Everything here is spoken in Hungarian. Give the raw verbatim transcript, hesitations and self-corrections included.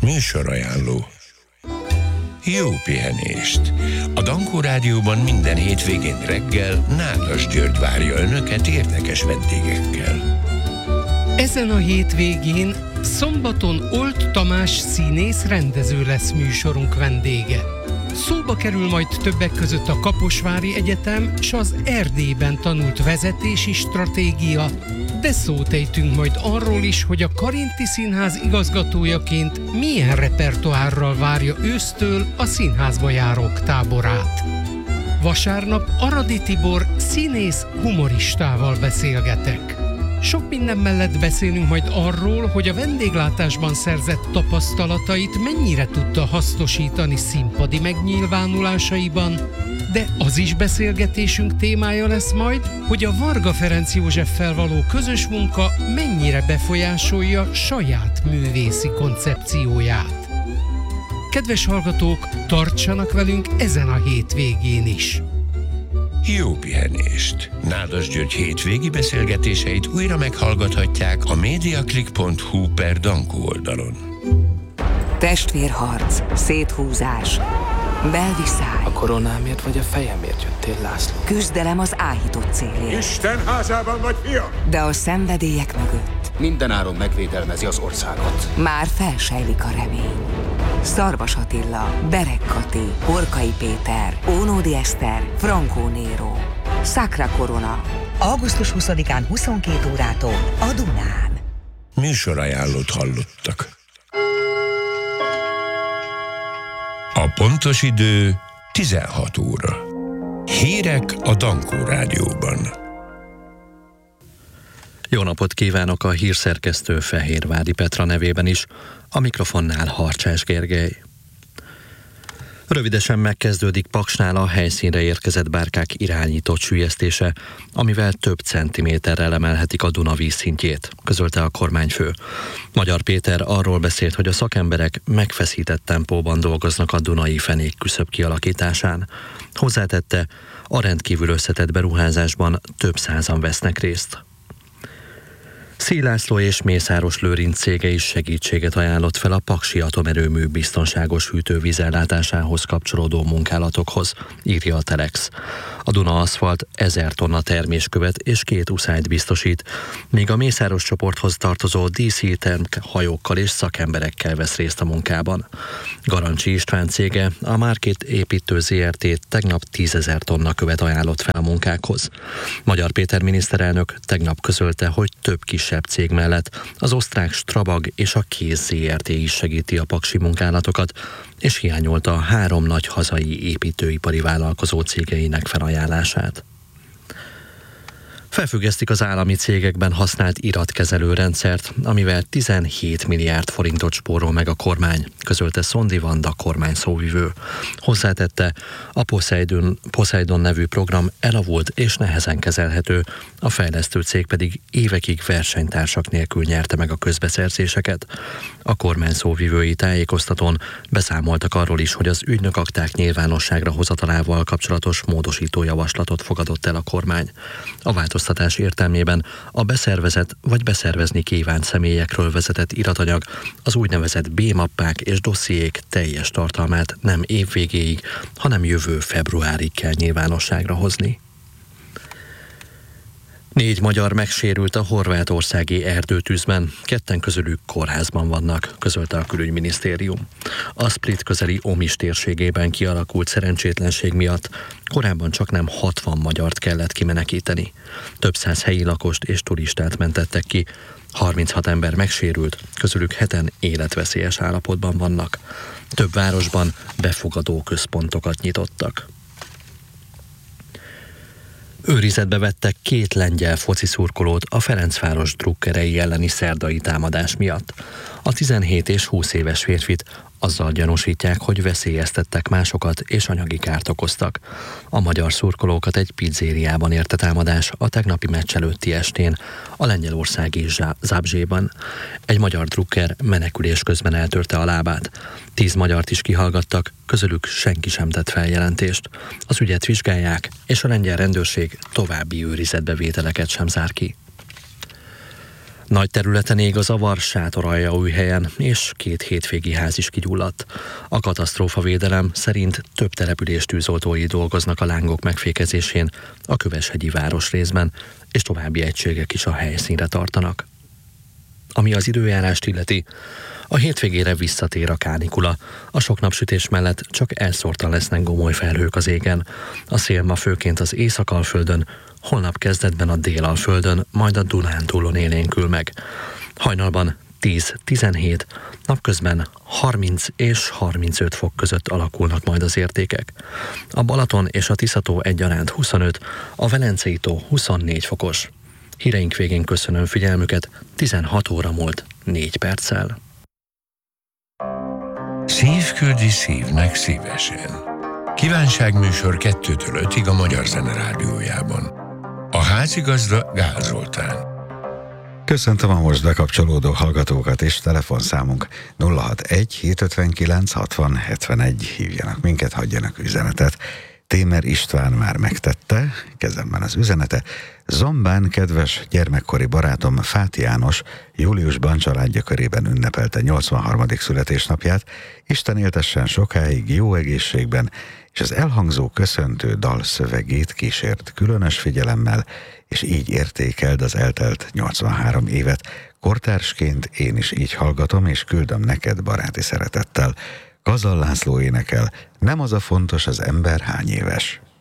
Műsorajánló. Jó pihenést! A Dankó Rádióban minden hétvégén reggel Nádas György várja önöket érdekes vendégekkel. Ezen a hétvégén szombaton Old Tamás színész rendező lesz műsorunk vendége. Szóba kerül majd többek között a Kaposvári Egyetem és az Erdélyben tanult vezetési stratégia, de szót ejtünk majd arról is, hogy a Karinti Színház igazgatójaként milyen repertoárral várja ősztől a színházba járók táborát. Vasárnap Aradi Tibor színész humoristával beszélgetek. Sok minden mellett beszélünk majd arról, hogy a vendéglátásban szerzett tapasztalatait mennyire tudta hasznosítani színpadi megnyilvánulásaiban, de az is beszélgetésünk témája lesz majd, hogy a Varga Ferenc Józseffel való közös munka mennyire befolyásolja saját művészi koncepcióját. Kedves hallgatók, tartsanak velünk ezen a hétvégén is! Jó pihenést! Nádas György hétvégi beszélgetéseit újra meghallgathatják a mediaclick pont hu per Dankó oldalon. Testvérharc, széthúzás, belviszály. A koronámért vagy a fejemért jöttél, László? Küzdelem az áhított célért. Isten házában vagy, fiam! De a szenvedélyek mögött Mindenáron megvédelmezi az országot. már felsejlik a remény. Szarvas Attila, Berek Kati, Orkai Péter, Ónódi Eszter, Frankó Néró. Sacra Corona. augusztus huszadikán huszonkét órától a Dunán. Műsorajánlót hallottak. A pontos idő tizenhat óra. Hírek a Dankó Rádióban. Jó napot kívánok a hírszerkesztő Fehérvádi Petra nevében is, a mikrofonnál Harcsás Gergely. Rövidesen megkezdődik Paksnál a helyszínre érkezett bárkák irányított süllyesztése, amivel több centiméterrel emelhetik a Duna vízszintjét, közölte a kormányfő. Magyar Péter arról beszélt, hogy a szakemberek megfeszített tempóban dolgoznak a dunai fenék küszöb kialakításán. Hozzátette, a rendkívül összetett beruházásban több százan vesznek részt. Széll László és Mészáros Lőrinc cége is segítséget ajánlott fel a paksi atomerőmű biztonságos hűtővízellátásához kapcsolódó munkálatokhoz, írja a Telex. A Duna Aszfalt ezer tonna terméskövet és két uszályt biztosít, míg a Mészáros csoporthoz tartozó dé cé Tank hajókkal és szakemberekkel vesz részt a munkában. Garancsi István cége, a Márkét Építő zé er té tegnap tízezer tonna követ ajánlott fel a munkákhoz. Magyar Péter miniszterelnök tegnap közölte, hogy több kisebb cég mellett az osztrák Strabag és a Kéz zé er té is segíti a paksi munkálatokat, és hiányolta a három nagy hazai építőipari vállalkozó cégeinek felajánlását. Felfüggesztik az állami cégekben használt iratkezelő rendszert, amivel tizenhét milliárd forintot spórol meg a kormány, közölte Szondi Vanda kormány szóvivő. Hozzátette, a Poseidon, Poseidon nevű program elavult és nehezen kezelhető, a fejlesztő cég pedig évekig versenytársak nélkül nyerte meg a közbeszerzéseket. A kormány szóvivői tájékoztatón beszámoltak arról is, hogy az ügynökakták nyilvánosságra hozatalával kapcsolatos módosító javaslatot fogadott el a kormány. A változtatás értelmében a beszervezett vagy beszervezni kívánt személyekről vezetett iratanyag, az úgynevezett B-mappák és dossziék teljes tartalmát nem év végéig, hanem jövő februárig kell nyilvánosságra hozni. Négy magyar megsérült a horvátországi erdőtűzben, ketten közülük kórházban vannak, közölte a külügyminisztérium. A Split közeli Omis térségében kialakult szerencsétlenség miatt korábban csaknem hatvan magyart kellett kimenekíteni. Több száz helyi lakost és turistát mentettek ki, harminchat ember megsérült, közülük heten életveszélyes állapotban vannak. Több városban befogadó központokat nyitottak. Őrizetbe vettek két lengyel foci szurkolót a Ferencváros drukkerei elleni szerdai támadás miatt. A tizenhét és húsz éves férfit azzal gyanúsítják, hogy veszélyeztettek másokat és anyagi kárt okoztak. A magyar szurkolókat egy pizzériában érte támadás a tegnapi meccs előtti estén a lengyelországi Zábzséban. Egy magyar drukker menekülés közben eltörte a lábát. Tíz magyart is kihallgattak, közülük senki sem tett feljelentést. Az ügyet vizsgálják, és a lengyel rendőrség további őrizetbevételeket sem zár ki. Nagy területen ég a zavar Sátoraljaújhelyen, és két hétvégi ház is kigyulladt. A katasztrófavédelem szerint több település tűzoltói dolgoznak a lángok megfékezésén a Köveshegyi városrészben, és további egységek is a helyszínre tartanak. Ami az időjárást illeti, a hétvégére visszatér a kánikula. A sok napsütés mellett csak elszórtan lesznek gomoly felhők az égen. A szél ma főként az Észak-Alföldön, holnap kezdetben a Dél-Alföldön, majd a Dunántúlon élénkül meg. Hajnalban tíz-tizenhét, napközben harminc és harmincöt fok között alakulnak majd az értékek. A Balaton és a Tiszató egyaránt huszonöt, a Velencei tó huszonnégy fokos. Híreink végén köszönöm figyelmüket, tizenhat óra múlt négy perccel. Szív küldi szívnek szívesen. Kívánságműsor kettőtől ötig a Magyar Zene Rádiójában. A házigazda Gál Zoltán. Köszöntöm a most bekapcsolódó hallgatókat, és telefonszámunk nulla hatvanegy hétszázötvenkilenc hatvan hetvenegy. Hívjanak minket, hagyjanak üzenetet. Témer István már megtette, kezemben az üzenete. Zombán kedves gyermekkori barátom Fáti János júliusban családja körében ünnepelte nyolcvanharmadik születésnapját. Isten éltessen sokáig, jó egészségben, és az elhangzó köszöntő dal szövegét kísért különös figyelemmel, és így értékeld az eltelt nyolcvanhárom évet. Kortársként én is így hallgatom, és küldöm neked baráti szeretettel. Kazal László énekel, nem az a fontos, az ember hány éves.